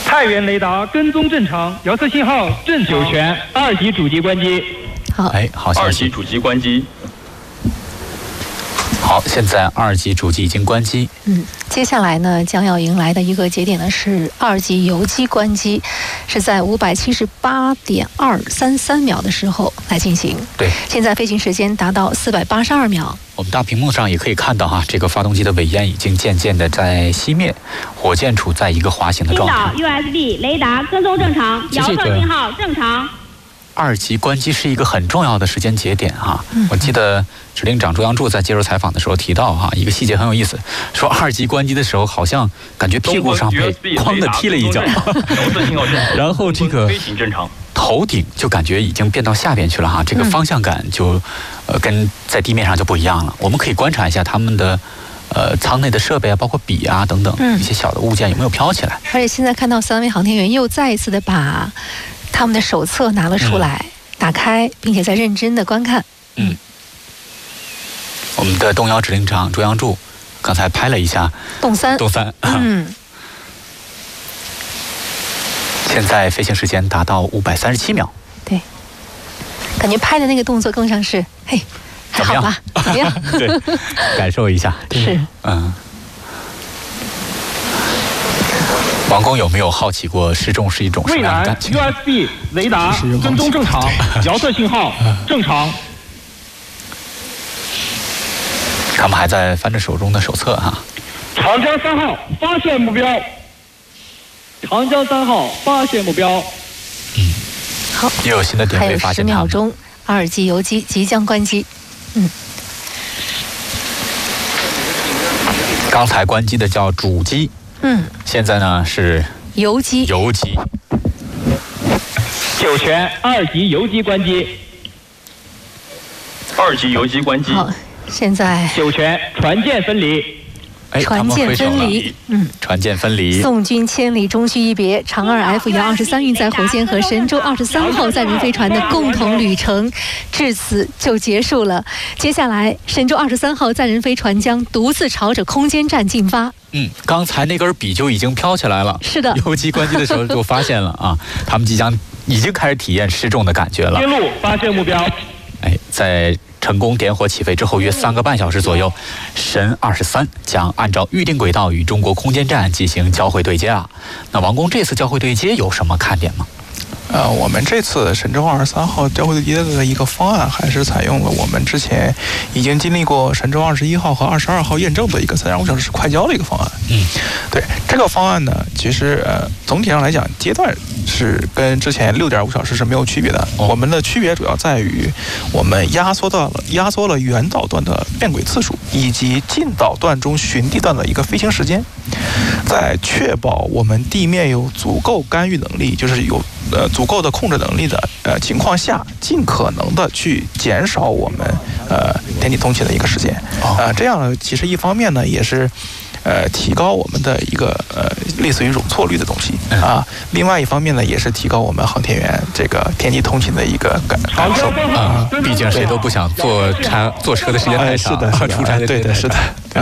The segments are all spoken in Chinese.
太原雷达跟踪正常，遥测信号正常。酒泉2级主机关机。 好， 好消息。 2级主机关机。 好，现在2级主机已经关机。 接下来呢，将要迎来的一个节点呢是2级油机关机，是在578.233秒的时候来进行。 对， 现在飞行时间达到482秒。 我们大屏幕上也可以看到这个发动机的尾烟已经渐渐的在熄灭，火箭处在一个滑行的状态。 听到 USB 雷达跟踪正常，遥测信号正常。 2级关机是一个很重要的时间节点我记得指令长周阳柱在接受采访的时候提到一个细节很有意思，说2级关机的时候好像感觉屁股上被哐的踢了一脚，然后这个飞行正常， 头顶就感觉已经变到下边去了这个方向感就跟在地面上就不一样了。我们可以观察一下他们的舱内的设备包括笔等等一些小的物件有没有飘起来。 而且现在看到3位航天员又再一次的把他们的手册拿了出来，打开，并且在认真的观看。 我们的动1指令长周阳柱刚才拍了一下动3， 现在飞行时间达到537秒。 对，感觉拍的那个动作更像是嘿，还好吧？怎么样？ 对，感受一下。 是， 王工有没有好奇过失重是一种什么样的感觉？ 蔚蓝 USB 雷达跟踪正常，遥测信号正常。 他们还在翻着手中的手册长江3号发现目标。长江3号发现目标。 好， 又有新的点位发现。 还有10秒钟，2级油机即将关机。 刚才关机的叫主机。现在呢是油机。 油机。 酒泉2级油机关机。 2级油机关机。 好，现在酒泉船舰分离。 船舰分离， 船舰分离。 宋军千里终须一别，长2 F-123运载火箭和神舟23号载人飞船的共同旅程至此就结束了。接下来，神舟23号载人飞船将独自朝着空间站进发。 刚才那根笔就已经飘起来了。 是的， 油机关机的时候就发现了他们已经开始体验失重的感觉了。 天路发现目标。 在成功点火起飞之后约3个半小时左右，神23将按照预定轨道与中国空间站进行交会对接了。那王工这次交会对接有什么看点吗？ 我们这次神舟23号交会对接的一个方案，还是采用了我们之前已经经历过神舟21号和22号验证的一个3.5小时快交的一个方案。对这个方案呢，其实总体上来讲，阶段是跟之前6.5小时是没有区别的。我们的区别主要在于，我们压缩了远导段的变轨次数，以及近导段中循地段的一个飞行时间，在确保我们地面有足够干预能力，就是有足够的控制能力的情况下，尽可能的去减少我们天体通勤的一个时间。这样呢，其实一方面呢也是提高我们的一个类似于容错率的东西另外一方面呢也是提高我们航天员这个天地通勤的一个感受毕竟谁都不想坐车的时间太长，出差的对的，是的，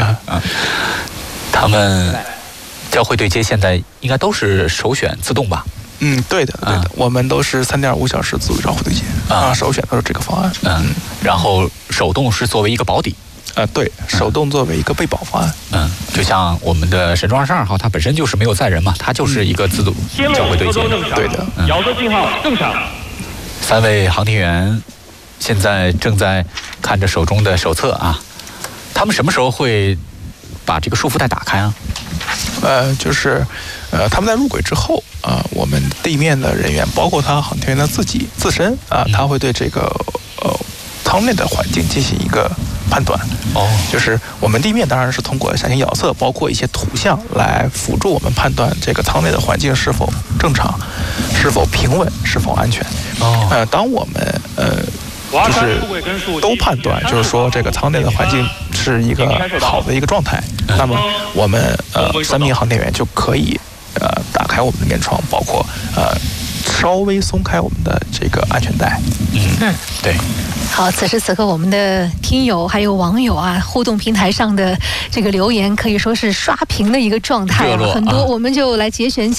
他们交会对接现在应该都是首选自动吧？ 对的，我们都是3.5小时自主交会对接首选都是这个方案。 然后手动是作为一个保底。 对，手动作为一个备保方案。 就像我们的神舟22号，它本身就是没有载人嘛，它就是一个自主交会对接。 对的， 遥测信号正常。 3位航天员现在正在看着手中的手册他们什么时候会把这个束缚带打开啊？ 就是他们在入轨之后我们地面的人员，包括他航天员的自身他会对这个舱内的环境进行一个判断。就是我们地面当然是通过下行遥测，包括一些图像来辅助我们判断这个舱内的环境是否正常、是否平稳、是否安全。当我们就是都判断，就是说这个舱内的环境是一个好的一个状态，那么我们3名航天员就可以打开我们的面窗，包括稍微松开我们的这个安全带。 对。 好，此时此刻我们的听友还有网友互动平台上的这个留言可以说是刷屏的一个状态很多，我们就来节选。